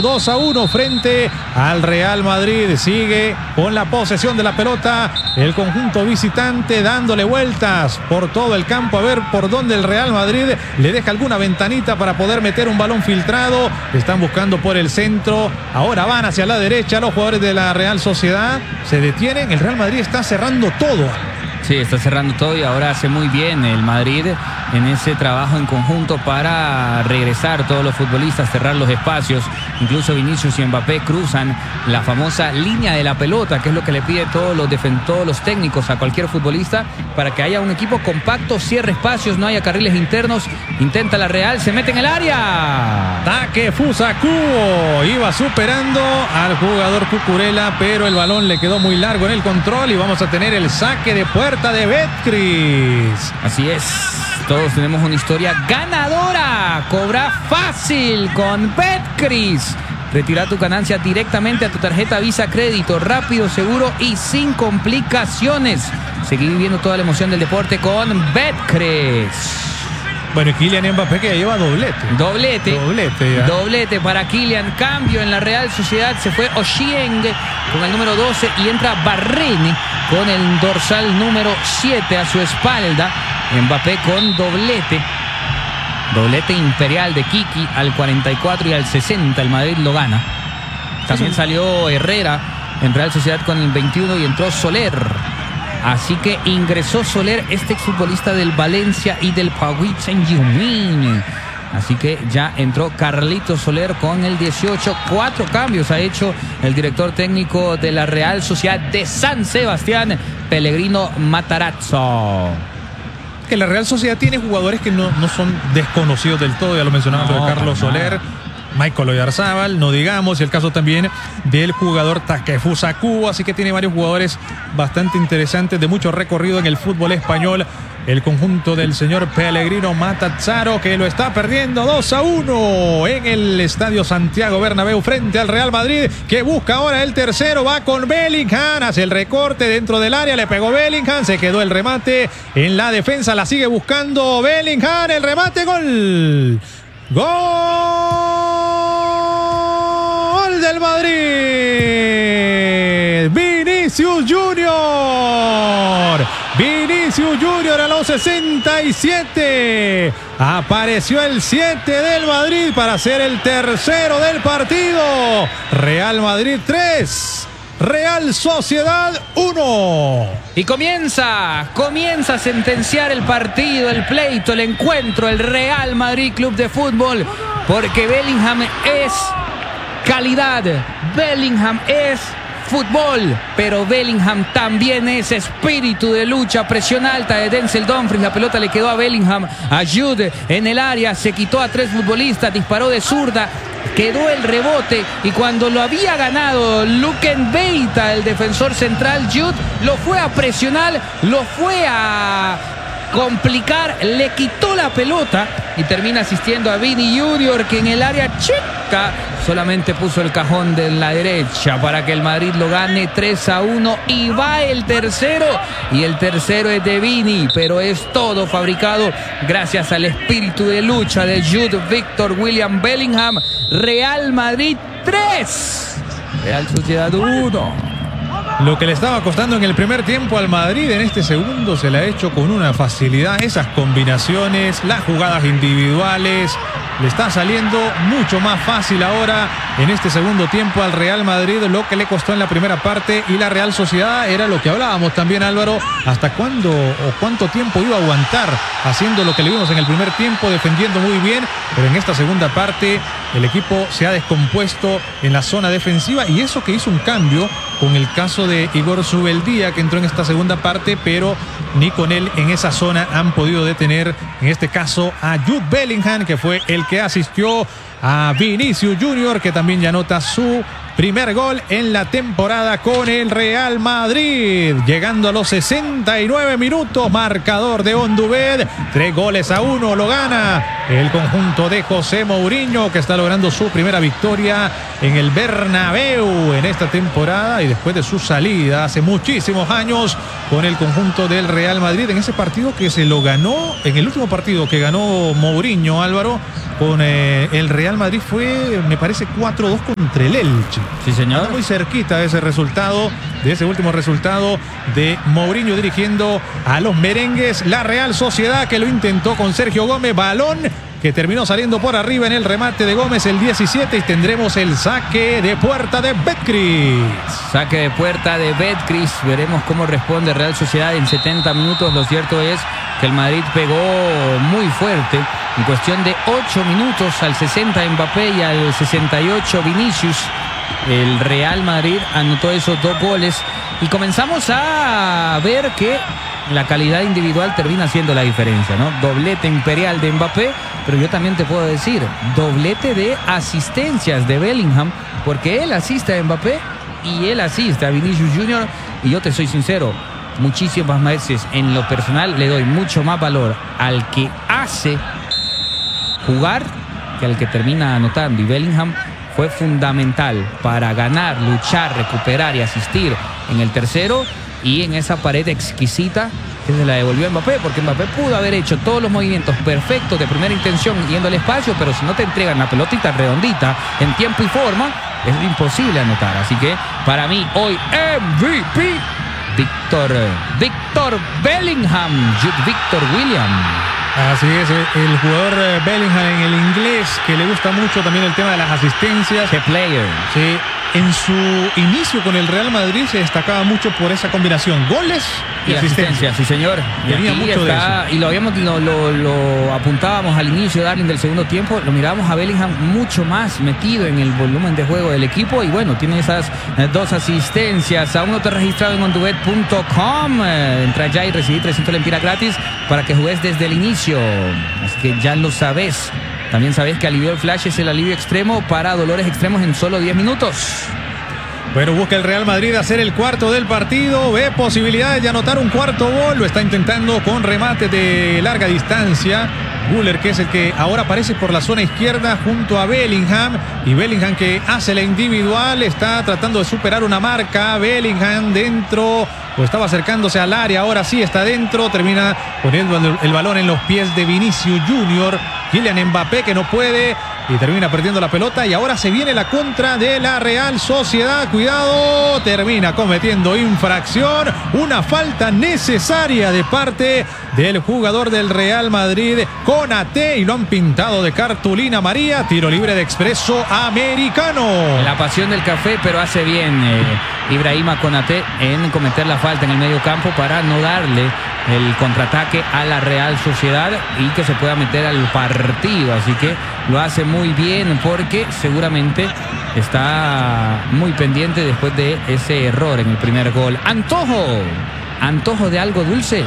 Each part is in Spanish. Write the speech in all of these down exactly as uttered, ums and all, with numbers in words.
dos a uno frente al Real Madrid. Sigue con la posesión de la pelota el conjunto visitante, dándole vueltas por todo el campo a ver por dónde el Real Madrid le deja alguna ventanita para poder meter un balón filtrado. Están buscando por el centro, ahora van hacia la derecha los jugadores de la Real Sociedad, se detienen, el Real Madrid está cerrando todo. Sí, está cerrando todo y ahora hace muy bien el Madrid en ese trabajo en conjunto para regresar todos los futbolistas, cerrar los espacios. Incluso Vinicius y Mbappé cruzan la famosa línea de la pelota, que es lo que le pide todos los, todos los técnicos a cualquier futbolista para que haya un equipo compacto, cierre espacios, no haya carriles internos. Intenta la Real, se mete en el área. Takefusa Kubo iba superando al jugador Cucurella, pero el balón le quedó muy largo en el control y vamos a tener el saque de puerta de Betcris. Así es, todos tenemos una historia ganadora. Cobra fácil con Betcris. Retira tu ganancia directamente a tu tarjeta Visa Crédito, rápido, seguro y sin complicaciones. Seguí viviendo toda la emoción del deporte con Betcris. Bueno, y Kylian Mbappé que ya lleva doblete. Doblete. Doblete, ya. Doblete para Kylian. Cambio en la Real Sociedad. Se fue Ochieng con el número doce y entra Barrene con el dorsal número siete a su espalda. Mbappé con doblete. Doblete imperial de Kiki al cuarenta y cuatro y al sesenta. El Madrid lo gana. También salió Herrera en Real Sociedad con el veintiuno y entró Soler. Así que ingresó Soler, este exfutbolista del Valencia y del Paris Saint-Germain. Así que ya entró Carlitos Soler con el dieciocho. Cuatro cambios ha hecho el director técnico de la Real Sociedad de San Sebastián, Pellegrino Matarazzo. Que la Real Sociedad tiene jugadores que no, no son desconocidos del todo, ya lo mencionaba no, Carlos Soler, Michael Oyarzábal, no digamos, y el caso también del jugador Takefusa Kubo, así que tiene varios jugadores bastante interesantes de mucho recorrido en el fútbol español. El conjunto del señor Pellegrino Matarazzo que lo está perdiendo dos a uno en el Estadio Santiago Bernabéu frente al Real Madrid, que busca ahora el tercero, va con Bellingham, hace el recorte dentro del área, le pegó Bellingham, se quedó el remate en la defensa, la sigue buscando Bellingham, el remate, gol. ¡Gol del Madrid! Vinicius Junior. Vinicius Junior a los sesenta y siete. Apareció el siete del Madrid para hacer el tercero del partido. Real Madrid tres. Real Sociedad uno. Y comienza, comienza a sentenciar el partido, el pleito, el encuentro, el Real Madrid Club de Fútbol, porque Bellingham es calidad, Bellingham es fútbol, pero Bellingham también es espíritu de lucha. Presión alta de Denzel Dumfries, la pelota le quedó a Bellingham, a Jude en el área, se quitó a tres futbolistas, disparó de zurda, quedó el rebote y cuando lo había ganado Luken Beita, el defensor central, Jude lo fue a presionar, lo fue a complicar, le quitó la pelota y termina asistiendo a Vini Junior, que en el área chica solamente puso el cajón de la derecha para que el Madrid lo gane tres a uno y va el tercero, y el tercero es de Vini, pero es todo fabricado gracias al espíritu de lucha de Jude Victor William Bellingham. Real Madrid tres, Real Sociedad uno. Lo que le estaba costando en el primer tiempo al Madrid, en este segundo se le ha hecho con una facilidad. Esas combinaciones, las jugadas individuales, le está saliendo mucho más fácil ahora en este segundo tiempo al Real Madrid, lo que le costó en la primera parte. Y la Real Sociedad era lo que hablábamos también, Álvaro, hasta cuándo o cuánto tiempo iba a aguantar haciendo lo que le vimos en el primer tiempo, defendiendo muy bien, pero en esta segunda parte el equipo se ha descompuesto en la zona defensiva, y eso que hizo un cambio con el caso de Igor Zubeldía, que entró en esta segunda parte, pero ni con él en esa zona han podido detener, en este caso, a Jude Bellingham, que fue el que asistió a Vinicius Junior, que también ya anota su primer gol en la temporada con el Real Madrid. Llegando a los sesenta y nueve minutos, marcador de Ondubed, tres goles a uno lo gana el conjunto de José Mourinho, que está logrando su primera victoria en el Bernabéu en esta temporada y después de su salida hace muchísimos años con el conjunto del Real Madrid, en ese partido que se lo ganó, en el último partido que ganó Mourinho, Álvaro, con eh, el Real Real Madrid fue, me parece, cuatro dos contra el Elche. Sí, señor. Está muy cerquita de ese resultado, de ese último resultado de Mourinho dirigiendo a los merengues. La Real Sociedad, que lo intentó con Sergio Gómez, balón que terminó saliendo por arriba en el remate de Gómez, el diecisiete, y tendremos el saque de puerta de Betcris. Saque de puerta de Betcris. Veremos cómo responde Real Sociedad en setenta minutos. Lo cierto es que el Madrid pegó muy fuerte. En cuestión de ocho minutos, al sesenta Mbappé y al sesenta y ocho Vinicius, el Real Madrid anotó esos dos goles. Y comenzamos a ver que la calidad individual termina siendo la diferencia, ¿no? Doblete imperial de Mbappé, pero yo también te puedo decir, doblete de asistencias de Bellingham, porque él asiste a Mbappé y él asiste a Vinicius Junior. Y yo te soy sincero, muchísimas veces en lo personal le doy mucho más valor al que hace jugar que al que termina anotando. Y Bellingham fue fundamental para ganar, luchar, recuperar y asistir en el tercero y en esa pared exquisita que se la devolvió a Mbappé, porque Mbappé pudo haber hecho todos los movimientos perfectos de primera intención yendo al espacio, pero si no te entregan la pelotita redondita en tiempo y forma, es imposible anotar. Así que para mí hoy M V P Víctor Víctor Bellingham, Jude Víctor William. Así es, el jugador Bellingham en el inglés, que le gusta mucho también el tema de las asistencias. The player. Sí, en su inicio con el Real Madrid se destacaba mucho por esa combinación, goles y, y asistencia. Sí, señor. Y tenía mucho está, de eso. Y lo habíamos, lo, lo, lo apuntábamos al inicio, Darling, del segundo tiempo. Lo mirábamos a Bellingham mucho más metido en el volumen de juego del equipo. Y bueno, tiene esas eh, dos asistencias. Aún no te has registrado en ondubet punto com. Eh, entra ya y recibí trescientos lempiras gratis para que juegues desde el inicio. Así que ya lo sabes. También sabes que Alivio el Flash es el alivio extremo para dolores extremos en solo diez minutos. Bueno, busca el Real Madrid hacer el cuarto del partido. Ve posibilidades de anotar un cuarto gol. Lo está intentando con remate de larga distancia. Güler, que es el que ahora aparece por la zona izquierda junto a Bellingham. Y Bellingham, que hace la individual, está tratando de superar una marca. Bellingham dentro, o estaba acercándose al área. Ahora sí está dentro. Termina poniendo el, el balón en los pies de Vinicius Junior. Kylian Mbappé, que no puede, y termina perdiendo la pelota. Y ahora se viene la contra de la Real Sociedad. Cuidado, termina cometiendo infracción. Una falta necesaria de parte del jugador del Real Madrid, Konaté, y lo han pintado de cartulina amarilla. Tiro libre de Expreso Americano. La pasión del café, pero hace bien eh, Ibrahima Konaté en cometer la falta en el medio campo para no darle el contraataque a la Real Sociedad y que se pueda meter al partido. Así que lo hace muy bien, porque seguramente está muy pendiente después de ese error en el primer gol. Antojo, antojo de algo dulce.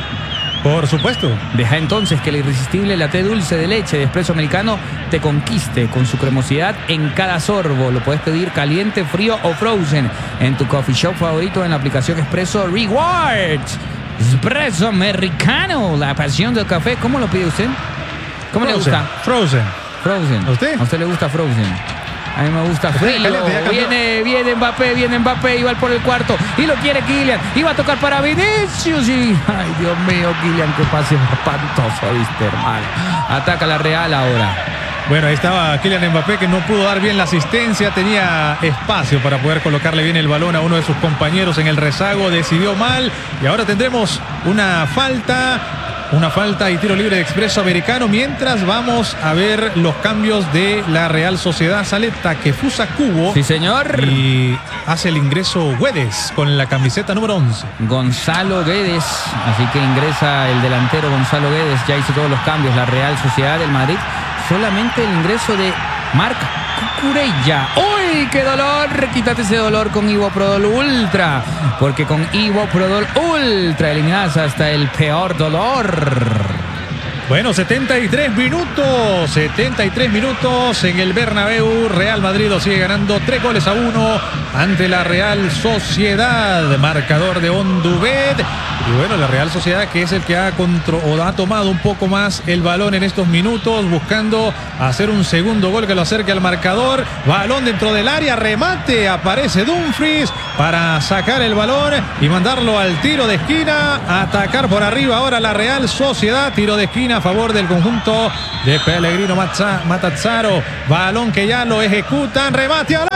Por supuesto. Deja entonces que el irresistible latte dulce de leche de Expreso Americano te conquiste con su cremosidad en cada sorbo. Lo puedes pedir caliente, frío o frozen en tu coffee shop favorito, en la aplicación Expreso Rewards. Expreso Americano, la pasión del café. ¿Cómo lo pide usted? ¿Cómo Frozen, le gusta? Frozen. Frozen. ¿A usted? ¿A usted le gusta Frozen? A mí me gusta frío. Viene, viene Mbappé, viene Mbappé, y va por el cuarto y lo quiere Kylian. Iba a tocar para Vinicius y... Ay, Dios mío, Kylian, qué pase espantoso, viste, hermano. Ataca la Real ahora. Bueno, ahí estaba Kylian Mbappé, que no pudo dar bien la asistencia. Tenía espacio para poder colocarle bien el balón a uno de sus compañeros en el rezago. Decidió mal y ahora tendremos una falta. Una falta y tiro libre de Expreso Americano. Mientras vamos a ver los cambios de la Real Sociedad. Sale Takefusa Kubo. Sí, señor. Y hace el ingreso Guedes con la camiseta número once. Gonzalo Guedes. Así que ingresa el delantero Gonzalo Guedes. Ya hizo todos los cambios la Real Sociedad del Madrid. Solamente el ingreso de Marc Cucurella. ¡Uy, qué dolor! Quítate ese dolor con Iboprodol Ultra, porque con Iboprodol Ultra eliminas hasta el peor dolor. Bueno, setenta y tres minutos, setenta y tres minutos en el Bernabéu. Real Madrid lo sigue ganando tres goles a uno ante la Real Sociedad. Marcador de Ondubet. Y bueno, la Real Sociedad, que es el que ha, contro o ha tomado un poco más el balón en estos minutos, buscando hacer un segundo gol que lo acerque al marcador. Balón dentro del área, remate, aparece Dumfries para sacar el balón y mandarlo al tiro de esquina. Atacar por arriba ahora la Real Sociedad. Tiro de esquina a favor del conjunto de Pellegrino Matazzaro. Balón que ya lo ejecutan. Remate al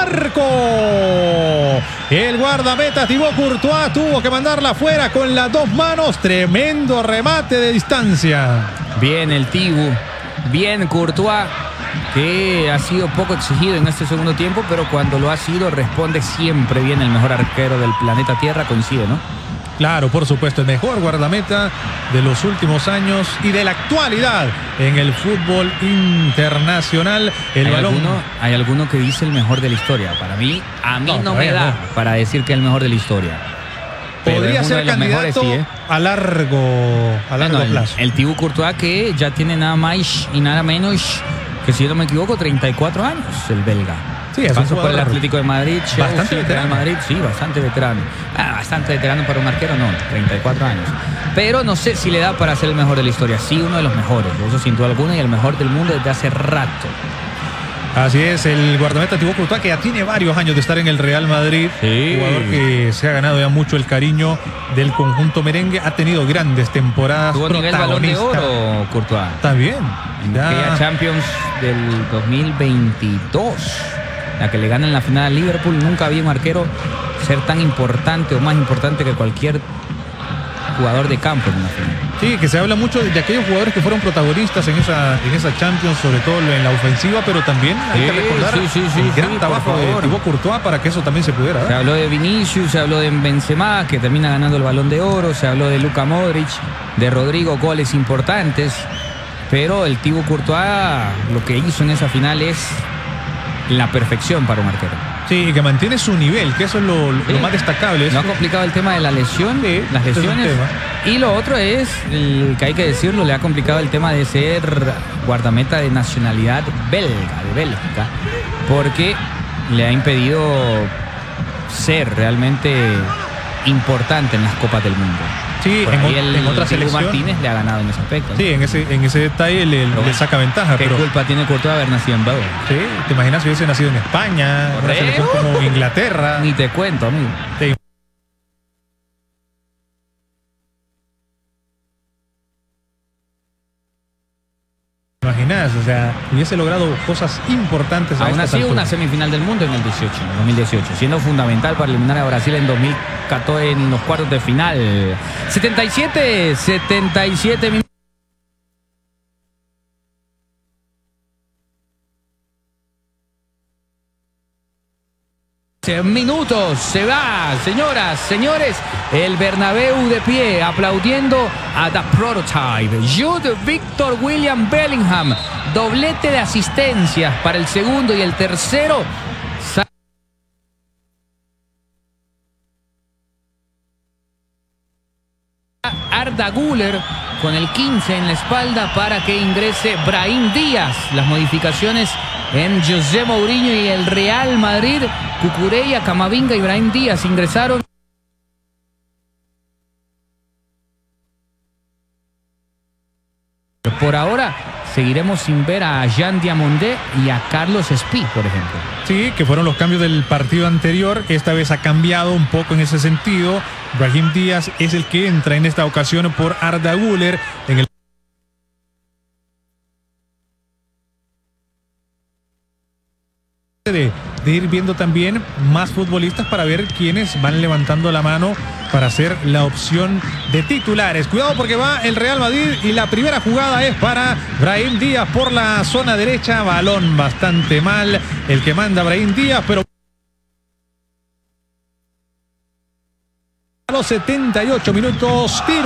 arco. El guardameta Thibaut Courtois tuvo que mandarla afuera con las dos manos. Tremendo remate de distancia. Bien el Thibaut. Bien Courtois, que ha sido poco exigido en este segundo tiempo, pero cuando lo ha sido responde siempre bien. El mejor arquero del planeta Tierra, coincide, ¿no? Claro, por supuesto, el mejor guardameta de los últimos años y de la actualidad en el fútbol internacional. El ¿Hay, balón... alguno, hay alguno que dice el mejor de la historia. Para mí, a mí no, no me da no. para decir que es el mejor de la historia. Pero podría ser candidato mejores, sí, ¿eh? a largo, a largo bueno, plazo. El, el Thibaut Courtois, que ya tiene nada más y nada menos que, si no me equivoco, treinta y cuatro años, el belga. Sí, es pasó por el Atlético de Madrid, Chelsea, bastante veterano. Real Madrid, sí, bastante veterano. Ah, bastante veterano para un arquero, no, treinta y cuatro años. Pero no sé si le da para ser el mejor de la historia. Sí, uno de los mejores, eso sin duda alguna, y el mejor del mundo desde hace rato. Así es, el guardameta Thibaut Courtois, que ya tiene varios años de estar en el Real Madrid, sí. Jugador que se ha ganado ya mucho el cariño del conjunto merengue, ha tenido grandes temporadas. Tuvo nivel Balón de Oro, Courtois. Está bien. En aquella Champions del dos mil veintidós, la que le gana en la final a Liverpool. Nunca había un arquero ser tan importante o más importante que cualquier jugador de campo en una final. Sí, que se habla mucho de aquellos jugadores que fueron protagonistas en esa, en esa Champions, sobre todo en la ofensiva, pero también hay sí, que recordar sí, sí, sí, el gran sí, trabajo de Thibaut Courtois para que eso también se pudiera dar. Se habló de Vinicius, se habló de Benzema, que termina ganando el Balón de Oro, se habló de Luka Modric, de Rodrigo, goles importantes, pero el Thibaut Courtois lo que hizo en esa final es la perfección para un arquero. Sí, y que mantiene su nivel, que eso es lo, sí. lo más destacable. No ha complicado el tema de la lesión, sí, las lesiones. Y lo otro es, el, que hay que decirlo, le ha complicado el tema de ser guardameta de nacionalidad belga, de Bélgica, porque le ha impedido ser realmente importante en las Copas del Mundo. Sí, Por en, ahí el, en otra selección Martínez le ha ganado en ese aspecto, ¿no? Sí, en ese, en ese detalle le, le bueno, saca ventaja. ¿Qué pero... culpa tiene Courtois de haber nacido en Belgrado? Sí, te imaginas si hubiese nacido en España, en una selección como Inglaterra. Ni te cuento, amigo. Sí. Imaginas, o sea, hubiese logrado cosas importantes. Aún así, una semifinal del mundo en el dieciocho, en dos mil dieciocho, siendo fundamental para eliminar a Brasil en dos mil catorce en los cuartos de final. setenta y siete, setenta y siete minutos. Minutos, se va, señoras, señores, el Bernabéu de pie, aplaudiendo a The Prototype. Jude Victor William Bellingham, doblete de asistencias para el segundo y el tercero. Arda Güler con el quince en la espalda para que ingrese Brahim Díaz. Las modificaciones en José Mourinho y el Real Madrid. Cucurella, Camavinga y Brahim Díaz ingresaron. Por ahora seguiremos sin ver a Jean Diamondé y a Carlos Espí, por ejemplo. Sí, que fueron los cambios del partido anterior. Esta vez ha cambiado un poco en ese sentido. Brahim Díaz es el que entra en esta ocasión por Arda Güler en el De, de ir viendo también más futbolistas para ver quiénes van levantando la mano para ser la opción de titulares. Cuidado porque va el Real Madrid y la primera jugada es para Brahim Díaz por la zona derecha. Balón bastante mal el que manda Brahim Díaz, pero a los setenta y ocho minutos tiro.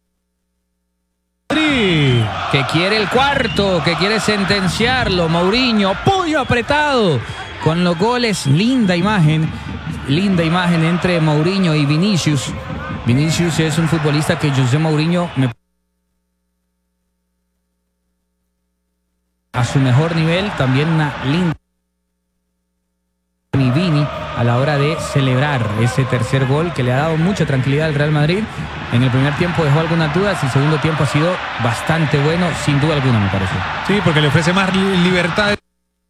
Que quiere el cuarto, que quiere sentenciarlo. Mourinho, puño apretado con los goles. Linda imagen, linda imagen entre Mourinho y Vinicius. Vinicius es un futbolista que José Mourinho me... a su mejor nivel. También una linda Vini a la hora de celebrar ese tercer gol que le ha dado mucha tranquilidad al Real Madrid. En el primer tiempo dejó algunas dudas y el segundo tiempo ha sido bastante bueno, sin duda alguna, me parece. Sí, porque le ofrece más libertad.